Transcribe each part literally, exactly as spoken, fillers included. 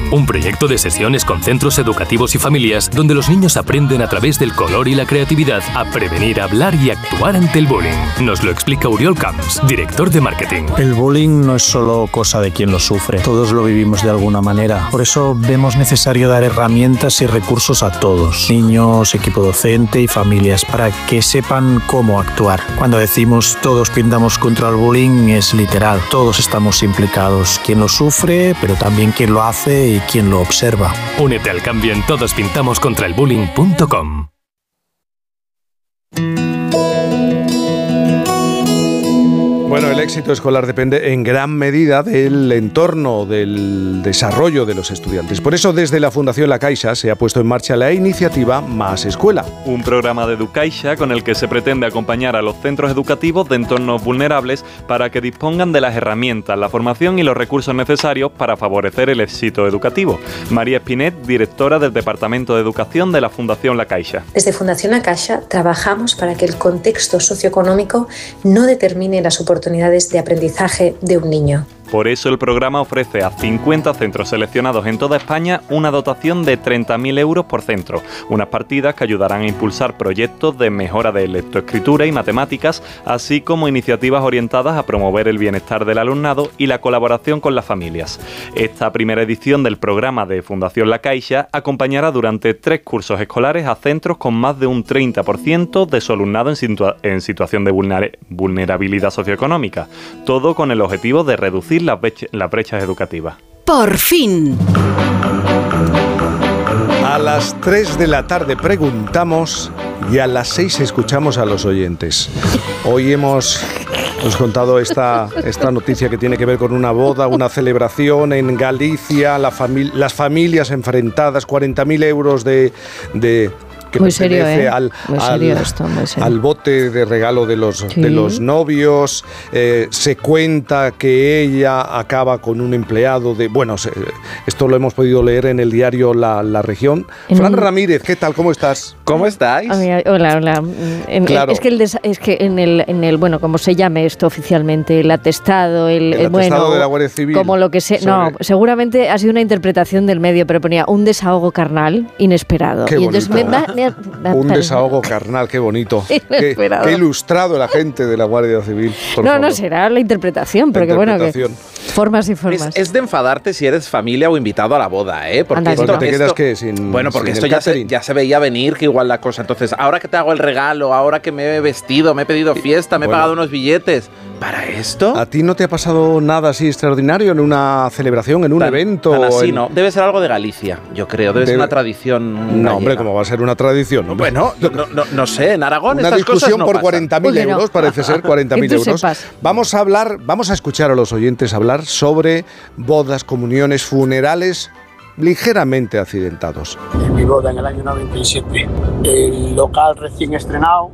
un proyecto de sesiones con centros educativos y familias donde los niños aprenden a través del color y la creatividad a prevenir, hablar y actuar ante el bullying. Nos lo explica Oriol Camps, director de marketing. El bullying no es solo cosa de quien lo sufre, todos lo vivimos de alguna manera. Por eso vemos necesario dar herramientas y recursos a todos, niños, equipo docente y familias, para que sepan cómo actuar. Cuando decimos todos pintamos contra el bullying es literal, todos estamos implicados, quien lo sufre, pero también quien lo hace y quien lo observa. Únete al cambio en todos pintamos contra el bullying punto com. Bueno, el éxito escolar depende en gran medida del entorno, del desarrollo de los estudiantes. Por eso, desde la Fundación La Caixa se ha puesto en marcha la iniciativa Más Escuela. Un programa de Educaixa con el que se pretende acompañar a los centros educativos de entornos vulnerables para que dispongan de las herramientas, la formación y los recursos necesarios para favorecer el éxito educativo. María Espinet, directora del Departamento de Educación de la Fundación La Caixa. Desde Fundación La Caixa trabajamos para que el contexto socioeconómico no determine las oportunidades de aprendizaje de un niño. Por eso el programa ofrece a cincuenta centros seleccionados en toda España una dotación de treinta mil euros por centro, unas partidas que ayudarán a impulsar proyectos de mejora de lectoescritura y matemáticas, así como iniciativas orientadas a promover el bienestar del alumnado y la colaboración con las familias. Esta primera edición del programa de Fundación La Caixa acompañará durante tres cursos escolares a centros con más de un treinta por ciento de su alumnado en, situa- en situación de vulner- vulnerabilidad socioeconómica, todo con el objetivo de reducir las brech- las brechas educativas. Por fin. A las tres de la tarde preguntamos y a las seis escuchamos a los oyentes. Hoy hemos, hemos contado esta, esta noticia que tiene que ver con una boda, una celebración en Galicia, la fami- las familias enfrentadas, cuarenta mil euros de... de que muy serio, ¿eh? al, muy al, serio esto, muy serio. al bote de regalo de los, sí. de los novios. Eh, se cuenta que ella acaba con un empleado de... Bueno, se, esto lo hemos podido leer en el diario La, La Región. En Fran un... Ramírez, ¿qué tal? ¿Cómo estás? ¿Cómo estáis? Mira, hola, hola. En, claro. Es que, el des, es que en, el, en el, bueno, como se llame esto oficialmente, el atestado, el, el atestado bueno, de la Guardia Civil. Como lo que se, sobre... No, seguramente ha sido una interpretación del medio, pero ponía un desahogo carnal inesperado. Qué y entonces bonito. me, me, me, un desahogo carnal, qué bonito. Qué, qué ilustrado la gente de la Guardia Civil. Por no, favor. no, será la interpretación, pero que bueno, que formas y formas. Es, es de enfadarte si eres familia o invitado a la boda, ¿eh? Porque Anda, esto, no. te esto, quedas que sin Bueno, porque sin esto ya se, ya se veía venir que igual la cosa. Entonces, ahora que te hago el regalo, ahora que me he vestido, me he pedido fiesta, me bueno. he pagado unos billetes. ¿Para esto? ¿A ti no te ha pasado nada así extraordinario en una celebración, en un tan, evento? Tan así, en... no. Debe ser algo de Galicia, yo creo. Debe, Debe... ser una tradición. No, gallega. hombre, ¿cómo va a ser una tradición? Bueno, no, no, no, no sé, en Aragón una estas discusión cosas no por pasan. cuarenta mil euros, no. Parece ser cuarenta mil euros. Sepas. Vamos a hablar, vamos a escuchar a los oyentes hablar sobre bodas, comuniones, funerales ligeramente accidentados. En mi boda en el año noventa y siete, el local recién estrenado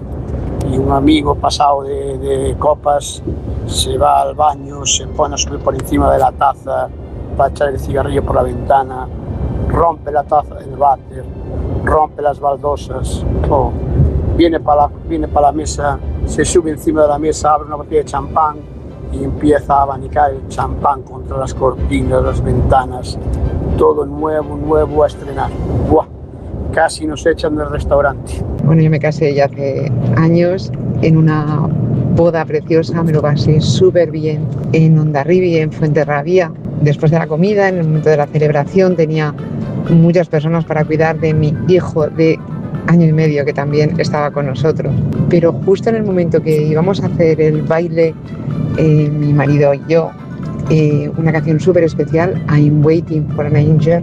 y un amigo pasado de, de copas se va al baño, se pone a subir por encima de la taza para echar el cigarrillo por la ventana, rompe la taza del váter, rompe las baldosas, oh, viene para la, viene para la mesa, se sube encima de la mesa, abre una botella de champán y empieza a abanicar el champán contra las cortinas, las ventanas, todo nuevo, nuevo a estrenar. ¡Buah! Casi nos echan del restaurante. Bueno, yo me casé ya hace años en una boda preciosa, me lo pasé súper bien en Hondarribia, en Fuenterrabía. Después de la comida, en el momento de la celebración, tenía muchas personas para cuidar de mi hijo de año y medio que también estaba con nosotros. Pero justo en el momento que íbamos a hacer el baile, eh, mi marido y yo, eh, una canción súper especial, I'm Waiting for an Angel,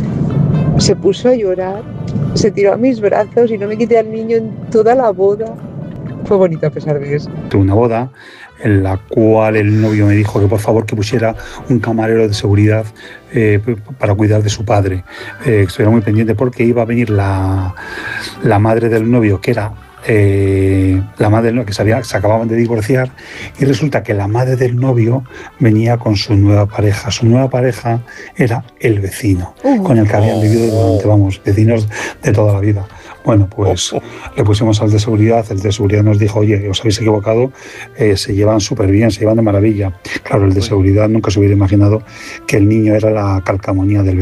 se puso a llorar, se tiró a mis brazos y no me quité al niño en toda la boda. Fue bonito a pesar de eso. Tuve una boda en la cual el novio me dijo que por favor que pusiera un camarero de seguridad eh, para cuidar de su padre. Eh, estuviera muy pendiente porque iba a venir la, la madre del novio, que era eh, la madre del novio, que se, había, se acababan de divorciar, y resulta que la madre del novio venía con su nueva pareja. Su nueva pareja era el vecino, uh, con el que habían vivido durante, vamos, vecinos de toda la vida. Bueno, pues le pusimos al de seguridad, el de seguridad nos dijo, oye, os habéis equivocado, eh, se llevan súper bien, se llevan de maravilla. Claro, el de seguridad nunca se hubiera imaginado que el niño era la calcamonía del